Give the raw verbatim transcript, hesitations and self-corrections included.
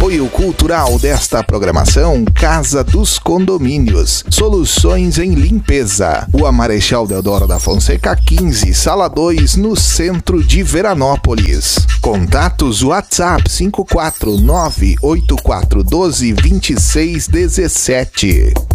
Apoio cultural desta programação, Casa dos Condomínios. Soluções em limpeza. Rua Marechal Deodoro da Fonseca quinze, Sala dois, no centro de Veranópolis. Contatos WhatsApp cinco quatro nove oito quatro um dois dois seis um sete.